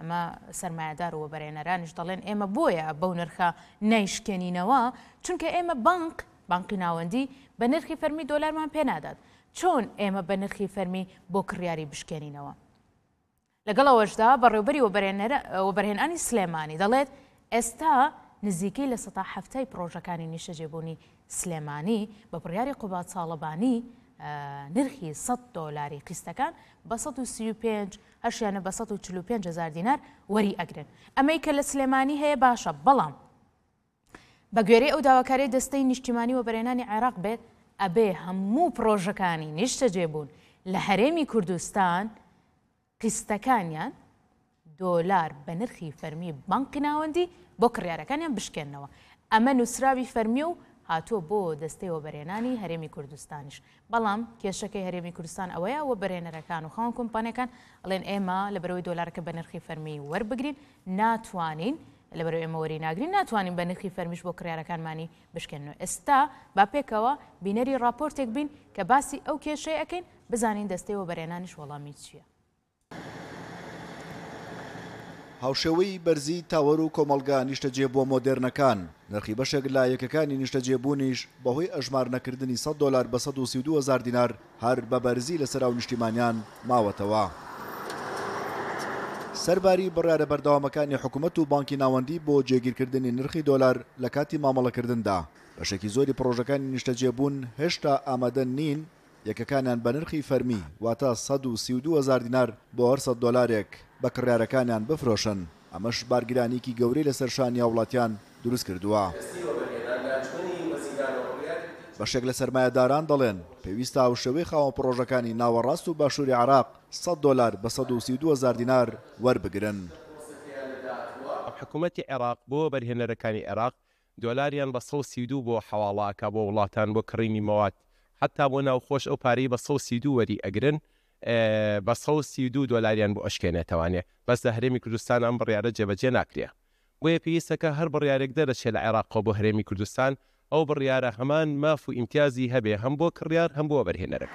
ئەمە سەرمایه‌دار و وەبەرهێنەرانیش دەڵێن ئێمە بۆیە بەو نرخە نایشکێنینەوە چونکە ئێمە بانقی ناوەندی بە نرخی فەرمی دۆلارمان پێ نادات چۆن ئێمە بە نرخی فەرمی بۆ کڕیاری بشکێنینەوە لەگەڵەوەشدا بەڕێوەبەری وەبەرهێنانی سلێمانی دەڵێت ئێستا نزیکەی لە 170 پرۆژەکانی نیشتەجێبوونی سلێمانی بە بڕیاری قوبات ساڵەبانی نرخی $100 قیستەکان بە 135 هەشیانە بە 145,000 دینار وەری ئەگرن ئەمەی کە لە سلێمانی هەیە باشە بەڵام بە گوێرەی ئەو داواکاری دەستەی نیشتیمانی وەبەرهێنانی عێراق بێت ئەبێ هەموو پرۆژەکانی نیشتەجێبوون لە هەرێمی کوردستان قیستەکانیان دۆلار بە نرخی فەرمی بانقی ناوەندی بۆ کڕیارەکانیان بشکێنەوە ئەمە نووسراوی فەرمی و هاتووە بۆ دەستەی وەبەرهێنانی هەرێمی کوردستانیش بەڵام کێشەکەی هەرێمی کوردستان ئەوەیە وەبەرهێنەرەکان و خاوەن کۆمپانیەکان ئەڵێن ئێمە لەبەرەوەی دۆلارەکە بە نرخی فەرمی وەربگرین ناتوانین لەبەرەوەی ئێمە وەری ناگرین ناتوانین بە نرخی فەرمیش بۆ کڕیارەکانمانی بشکێنەوە ئێستا با پێکەوە بینەری راپۆرتێک بین کە باسی ئەو کێشەیە ئەکەین بزانین دەستەی وەبەرهێنانیش وەڵامی چییە هاوشێوەی بەرزی تاوەر و کۆمەڵگا نیشتەجێ بۆ مۆدێرنەکان نرخی بەشێک لە یەکەکانی نیشتەجێبوونیش بەهۆی ئەژمارنەکردنی $100 بە 132,000 دینار هەر بە بەرزی لە سەراو نیشتیمانیان ماوەتەوە سەرباری بڕیارە بەردەوامەکانی حکوومەت و بانکی ناوەندی بۆ جێگیرکردنی نرخی دۆلار لە کاتی مامەڵەکردندا بەشێکی زۆری پرۆژەکانی نیشتەجێبوون هێشتا ئامادە نین یەکەکانیان بە نرخی فەرمی واتە 132,000 دینار بۆ هەر $100 بە کڕیارەکانیان بفرۆشن ئەمەش بارگرانێکی گەورەی لەسەر شانی هاوڵاتیان دروست کردووە بەشێک لە سەرمایەداران دەڵێن پێویستە هاوشێوەی خاوەن پرۆژەکانی ناوەڕاست و باشووری عێراق $100 بە 132,000 دینار وەربگرن حکوومەتی عێراق بۆ بەرهێنەرەکانی عێراق دۆلاریان بە 132 بۆ حەواڵاکە بۆ وڵاتان بۆ کڕینی مەواد حتا بۆ ناوخۆش ئەو پارەی بە 132 وەری ئەگرن بە 132 دۆلاریان بۆ ئەشکێنێتەوانێ بەس لە هەرێمی کوردستان ئەم بڕیارە جێبەجێ ناکرێ بۆیە پێویستەکە هەر بڕیارێک دەرەچێت لە عێراق بۆ هەرێمی کوردستان ئەو بڕیارە هەمان ماف و ئیمتیازی هەبێ هەم بۆ کڕیار هەم بۆ بەرهێنەرە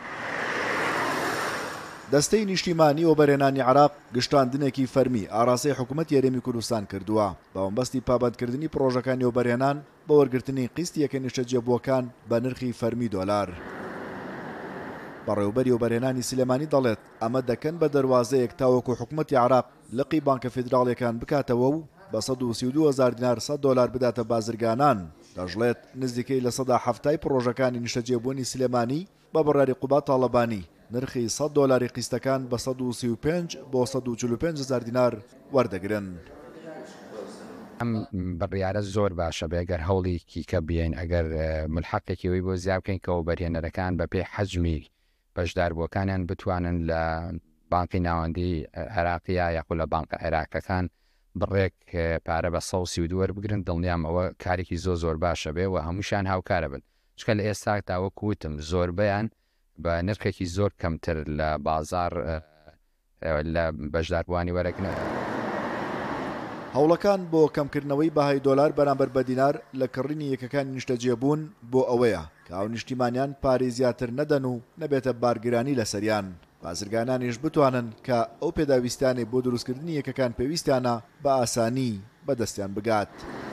دەستەی نیشتیمانی وەبەرهێنانی عێراق گشتاندنێکی فەرمی ئاڕاستەی حکوومەتی هەرێمی کوردستان کردووە بەوەمبەستی پابەندکردنی پرۆژەکانی وەبەرهێنان بە وەرگرتنی قیستی یەکە نیشتەجێبووەکان بە نرخی فەرمی دۆلار بەڕێوەبەری وەبەرهێنانی سلێمانی دەڵێت ئەمە دەکەن بە دەواازەیەک تاوەکو حکوومەتی عێراق لقی بانکە فیدراڵیەکان بکاتەوە و بە 132,000 دینار $100 بداتە بازرگانان دەژڵێت نزیکەی لە 170 پرۆژەکانی نیشتەجێبوونی سلێمانی بە بڕیاری قوبات تاڵەبانی نرخی $100 قیستەکان بە 135 بۆ 145,000 دینار وەردەگرن ئەم بڕیارە زۆر باشە بێگەر هەوڵێکی کە بێن ئەگەر ملحەقێکیەوەی بۆ زیاد بکەین کە وەبەرهێنەرەکان بە پێی حەجمی بەشداربووەکانیان بتوانن لە بانکی ناوەندی عێراقیە یاخود لە بانکە عێراقەکان بڕێک پارە بە 132 وەربگرن دڵنیام ئەوە کارێکی زۆر باشە بێ و هەمووشان هاوکارە بن چکە لە ئێستا تاوەکو وتم زۆربەیان بە نرخێکی زۆر کەمتر لە بازار لە بەشداربووانی وەرەگرن هەوڵەکان بۆ کەمکردنەوەی بەهای دۆلار بەرامبەر بە دینار لە کڕینی یەکەکان نیشتەجێبوون بۆ ئەوەیە کە ئەو نیشتیمانیان پارەی زیاتر نەدەن و نەبێتە بارگرانی لەسەریان بازرگانانیش بتوانن کە ئەو پێداویستیانەی بۆ دروستکردنی یەکەکان پێویستیانە بە ئاسانی بەدەستیان بگات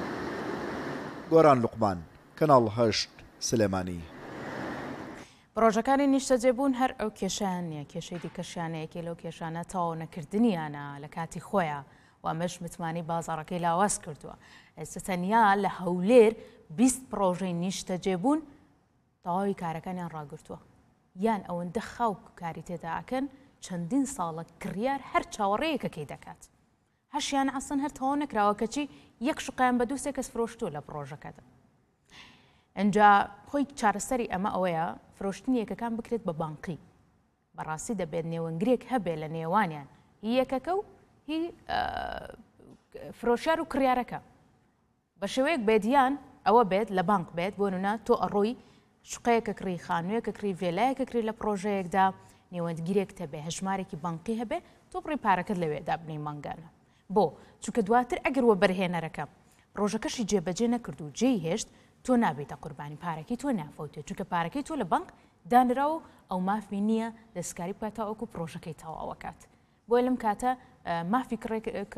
گۆران لوقمان کەناڵ 8 سلێمانی پرۆژەکانی نیشتەجێبوون هەر ئەو کێشیان نیە کێشەی دیکەشیانەیەکی لەو کێشانە تاوە نەکردنیانە لە کاتی خۆیان وامەش متمانی بازاڕەکەی لاواز کردووە ئێستا تەنیا لە هەولێر 20 پرۆژەی نیشتەجێبوون تەواوی کارەکانیان ڕاگرتووە یان ئەوەندە خاو کاری تێدا ئەکەن چەندین ساڵە کڕیار هەر چاوەڕێیەکەکەی دەکات هەشیان ئەسن هەر تەواو نەکراوە کەچی یەک شقیان بە 2 کەس فرۆشتووە لە پرۆژەکەدا ئەنجا خۆی چارەسەری ئەمە ئەوەیە فرۆشتنی یەکەکان بکرێت بە بانقی بەڕاستی دەبێت نێوەنگرێک هەبێ لە نێوانیان یەکەکە و هی فرۆشار و کڕیارەکە بە شێوەیەک بێدیان ئەوە بێت لە بانک بێت بۆ نمونە تۆ ئەڕۆی شقەیەکە کڕی خانوویەکە کڕی ڤێلایەکە کڕی لە پرۆژەیەکدا نێوەندگیرێک هەبێ هەژمارێکی بانقی هەبێ تۆ بڕی پارەکەت لەوێدا بنەی مانگانە بۆ چونکە دواتر ئەگەر وە بەرهێنەرەکە پرۆژەکەشی جێبەجێ نەکرد و جێی هێشت تۆ نابێتە قوربانی پارەکەی تۆ نافەوتێت چونکە پارەکەی تۆ لە بانک دانرا و ئەو مافی نییە دەستکاری بکاتەوە ئەوکو پرۆژەکەی تەواوەکات بۆ لەم کاتە مافی